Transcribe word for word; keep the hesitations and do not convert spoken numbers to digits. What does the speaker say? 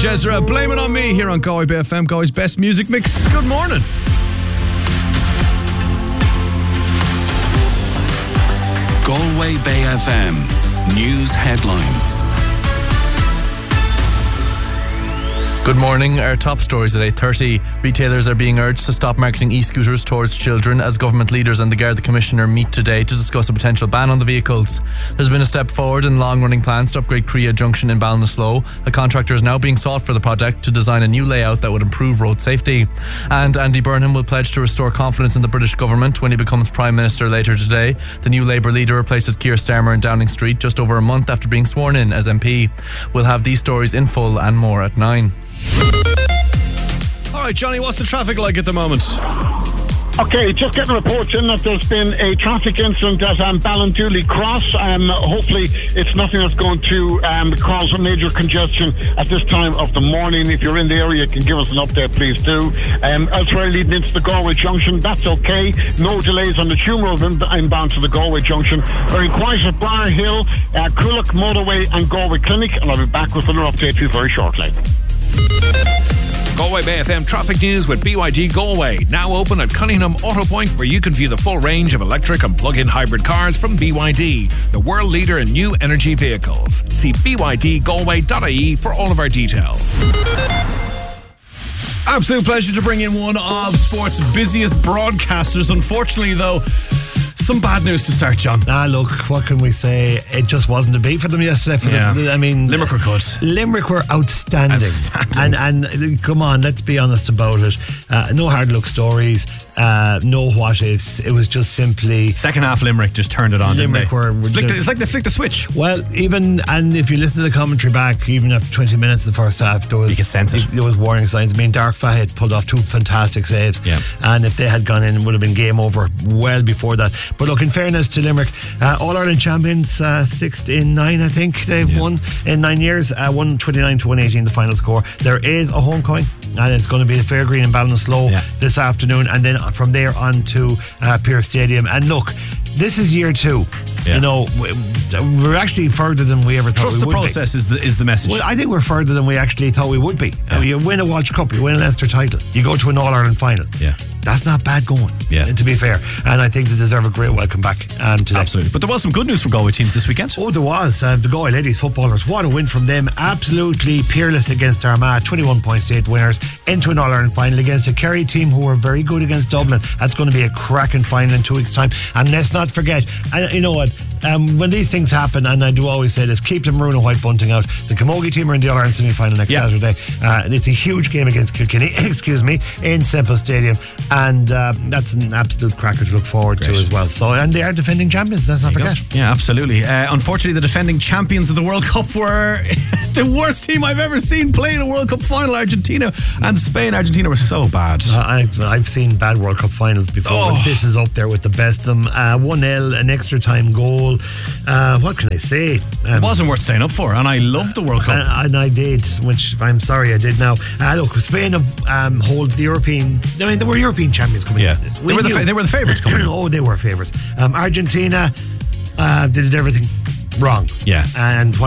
Jezra, Blame It On Me here on Galway Bay F M, Galway's best music mix. Good morning. Galway Bay F M News Headlines. Good morning. Our top stories at eight thirty. Retailers are being urged to stop marketing e-scooters towards children as government leaders and the Garda Commissioner meet today to discuss a potential ban on the vehicles. There's been a step forward in long-running plans to upgrade Crea Junction in Ballinasloe. A contractor is now being sought for the project to design a new layout that would improve road safety. And Andy Burnham will pledge to restore confidence in the British government when he becomes Prime Minister later today. The new Labour leader replaces Keir Starmer in Downing Street just over a month after being sworn in as M P. We'll have these stories in full and more at nine. Alright, Johnny, what's the traffic like at the moment? Okay, just getting reports in that there's been a traffic incident at um, Ballindooley Cross. Um, hopefully it's nothing that's going to um, cause a major congestion at this time of the morning. If you're in the area, you can give us an update, please do. Um, elsewhere leading into the Galway Junction, that's okay. No delays on the Tuam Road inbound to the Galway Junction. Very quiet at Briar Hill, uh, Coolock Motorway and Galway Clinic, and I'll be back with another update for you very shortly. Galway Bay F M traffic news with B Y D Galway. Now open at Cunningham Auto Point, where you can view the full range of electric and plug-in hybrid cars from B Y D, the world leader in new energy vehicles. See b y d galway dot i e for all of our details. Absolute pleasure to bring in one of sport's busiest broadcasters. Unfortunately, though, some bad news to start, John. Ah, look, what can we say? It just wasn't a beat for them yesterday. For yeah. the, I mean, Limerick were good. Limerick were outstanding. Outstanding. And, and come on, let's be honest about it. Uh, no hard luck stories, uh, no what ifs. It was just simply. Second half, Limerick just turned it on. Limerick didn't they? were. were flicked it, it's like they flicked the switch. Well, even, and if you listen to the commentary back, even after twenty minutes of the first half, there was. You can sense it. There was warning signs. I mean, Dark Fahey pulled off two fantastic saves. Yeah. And if they had gone in, it would have been game over well before that. But look, in fairness to Limerick, uh, All Ireland champions, uh, sixth in nine, I think they've yeah. won in nine years, uh, one twenty-nine to one eighteen, the final score. There is a home coin, and it's going to be the Fairgreen in Ballinasloe yeah. this afternoon, and then from there on to uh, Pearse Stadium. And look, this is year two. Yeah. You know, we're actually further than we ever thought Trust we would be. Trust the process is the, is the message. Well, I think we're further than we actually thought we would be. Yeah. Uh, you win a Walsh Cup, you win a Leinster title, you go to an All-Ireland final. Yeah. That's not bad going, yeah. to be fair. And I think they deserve a great welcome back um, today. Absolutely. But there was some good news for Galway teams this weekend. Oh, there was. Uh, the Galway ladies footballers, what a win from them. Absolutely peerless against Armagh. twenty-one points to eight winners into an All-Ireland final against a Kerry team who were very good against Dublin. That's going to be a cracking final in two weeks' time. And let's not forget, and you know what, um, when these things happen, and I do always say this, keep the maroon and white bunting out. The Camogie team are in the All-Ireland semi-final next yeah. Saturday. Uh, it's a huge game against Kilkenny, excuse me, in Semple Stadium. And uh, that's an absolute cracker to look forward Great. to as well. So, and they are defending champions, let's not forget. Go. Yeah, absolutely. Uh, unfortunately, the defending champions of the World Cup were the worst team I've ever seen play in a World Cup final. Argentina and Spain. Argentina were so bad. Uh, I've, I've seen bad World Cup finals before, oh. but this is up there with the best of them. Uh, one nil, an extra time goal. Uh, what can I say? Um, it wasn't worth staying up for, and I loved the World Cup. Uh, and I did, which I'm sorry I did now. Uh, look, Spain have um, hold the European, I mean, they were European champions coming yeah. into this. They were, the fa- they were the favourites coming in. Oh, they were favourites. Um, Argentina uh, did everything wrong. Yeah. And what